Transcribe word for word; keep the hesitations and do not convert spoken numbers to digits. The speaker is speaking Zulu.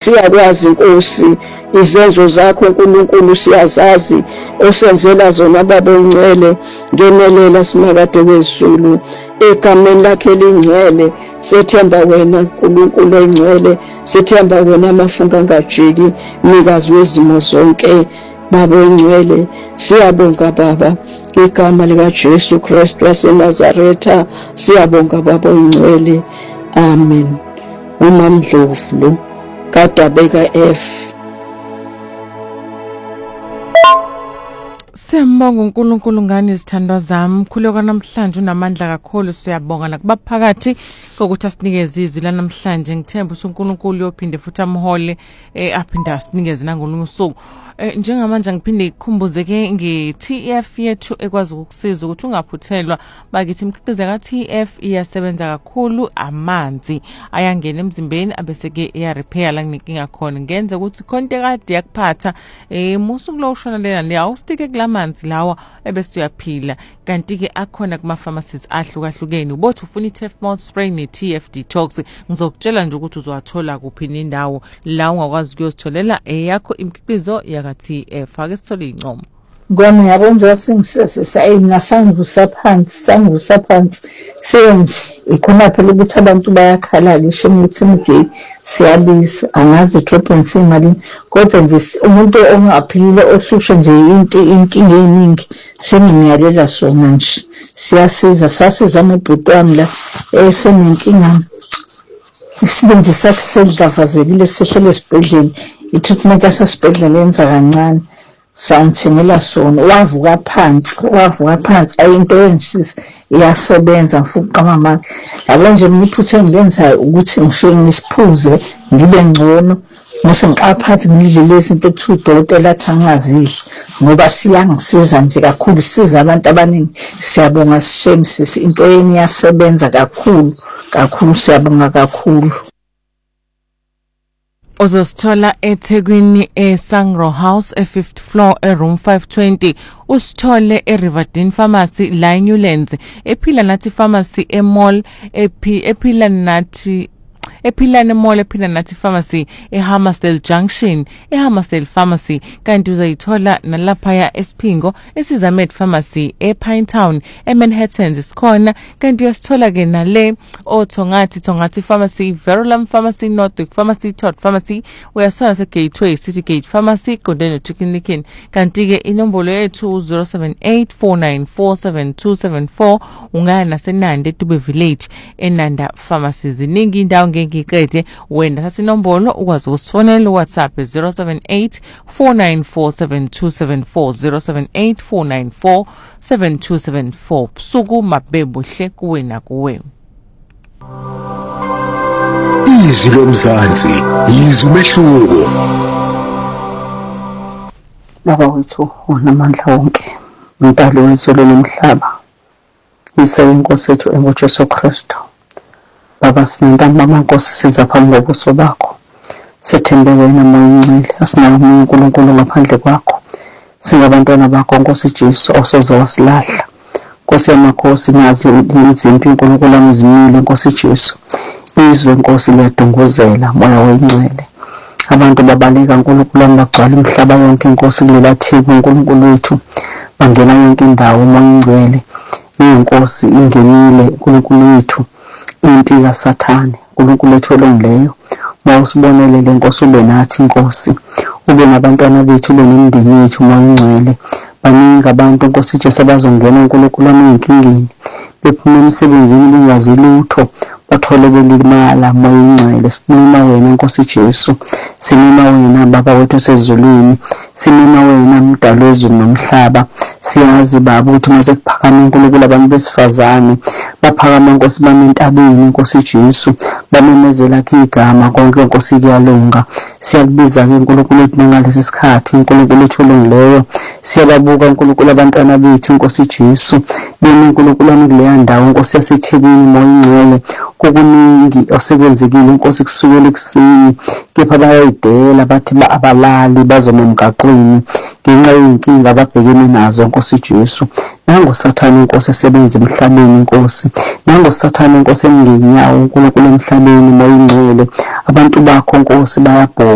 siyakwazi Nkosi izenzo zakho uNkulunkulu siyazazi osenzela zona baba ongcwele ngenelela simakade wezulu egameni lakhe lingcwele sethemba wena uNkulunkulu ongcwele sethemba wena amafunga ngajiki nikazi wezimo zonke baba ongcwele siyabonga baba igama lika Jesu Kristu waseNazaretha siyabonga baba ongcwele amen. uMamdlovu kaDabeka F. Siyambonga uNkulunkulu ngani izithandwa zami khuleka namhlanje unamandla kakhulu siyabonga nakubaphakathi kokuthi asinikeze izwi la namhlanje ngithemba ukuthi uNkulunkulu uyophinde futhi amhole eh aphinda asinikeze nangolunye usuku eh njengamanje ngiphinde ikhumbuze ke nge-T F yethu ekwazi ukukusiza ukuthi ungaphuthelwa bakithi imikhiqizo ka T F iyasebenza kakhulu amanzi ayangena emzimbeni abese ke iya repair la kunenkinga khona ngenze ukuthi konke kade yakuphatha eh musu kuloshona lena liyawustike kulamanzi lawa ebese uyaphila kanti ke akhona kuma pharmacies ahlukahlukene ubothi ufuna i-T F mouth spray ne-T F detox ngizokutshela nje ukuthi uzowathola kuphi indawo la ungakwazi ukuyozitholela eyakho imikhiqizo yaka T F ake sithole incomo ngoba yabo nje singisesisa ayinasangusa phansi sangusa phansi senje ikhona phela ukuthi abantu bayakhala ngisho ukuthi mje siyabiza angazi drop and simali kodwa nje umuntu ongaphilile ohlushwe nje into inkinga eningi sengimiyalela sona nje siyasiza sasiza amabhuti wami la esenenkinga isibindi sakhe sedlavazekile sehlele esibhedlela i-treatment asesibhedlela yenza kancane sangithengela sona wavuka phansi wavuka phansi ayinto enjisi iyasebenza mfuqa mama yabo nje mniphuthe ngilenzayo ukuthi ngisho ngisiphuze ngibe ngcono mase ngiqaphathi ngidle izinto ekuthiwa udokotela athi angazidli ngoba siyangisiza nje kakhulu siza abantu abaningi siyabonga sishemsisi into yeni yasebenza kakhulu kakhulu siyabonga kakhulu. Uzosithola eThekwini eSangro House e-fifth floor e-room five twenty usithole e-Riverdene Pharmacy la eNewlands ephila nathi pharmacy e-mall ephila nathi ephilane mall ephila nathi pharmacy eHammersdale Junction eHammersdale Pharmacy kanti uzayithola nalapha ya Espingo esizamed Pharmacy ePinetown eManhattan sikhona kanti uyasithola ke nale oThongathi Thongathi Pharmacy Verulam Pharmacy Northwick Pharmacy Tot Pharmacy uyasithola se Gateway City Gate Pharmacy Qondeni Chicken kanti ke inombolo yethu zero seven eight four nine four seven two seven four ungaya naseNandi eTube Village eNanda Pharmacy ziningi indawo ngeke wena sasinombolo ukwazi ukusifonela WhatsApp zero seven eight four nine four seven two seven four zero seven eight four nine four seven two seven four suku mabebuhle kuwena kuwe izwi lomzansi izwi umehluko baba wethu onamandla wonke umpalo wezulu nomhlaba isayo inkosi yethu engoJesu Kristu Baba sinendamba amankosi siza phambi kobuso bakho sethembe wena moya ongcwele asinawo uNkulunkulu ngaphandle kwakho singabantwana bakho Nkosi Jesu osoze wasilahla Nkosi yamakhosi nazi izimpi uNkulunkulu amzimile Nkosi Jesu izwe Nkosi liyadunguzela moya wengcwele abantu babaleka uNkulunkulu amagcwala umhlaba yonke Nkosi kulela thiba uNkulunkulu wethu bangena yonke indawo moya ongcwele inkosi ingenile uNkulunkulu wethu impi kaSathane uNkulunkulu wethu olongileyo mawusibonelele Nkosi ube nathi Nkosi ube nabantwana bethu ube nemindeni yethu mawungcwele baningi abantu Nkosi Jesu abazongena uNkulunkulu ameyinkingeni bephuma emsebenzini bengazi lutho bathole belimala moyingcwele sinima wena Nkosi Jesu sinima wena baba wethu sezulwini sinima wena mdalo wezulu nomhlaba siyazi baba ukuthi mase kuphakama uNkulunkulu abantu besifazane baphakama Nkosi bamentabeni Nkosi Jesu bamemezela igama konke Nkosi kuyalunga siyakubiza ke uNkulunkulu wethu ngalesi sikhathi uNkulunkulu wethu olungileyo siyababuka uNkulunkulu abantwana bethu Nkosi Jesu bene uNkulunkulu amkuleya ndawo Nkosi yaseThekwini moyingcwele kukuningi osekwenzekile Nkosi kusukela ekuseni kepha bayayidela bathi ba abalali bazoma emgaqweni ngenxa yenkinga ababhekene nazo Nkosi Jesu nango Sathane Nkosi esebenza emhlabeni Nkosi nango Sathane Nkosi emngenyawo uNkulunkulu emhlabeni moyingcwele abantu bakho Nkosi bayabhonga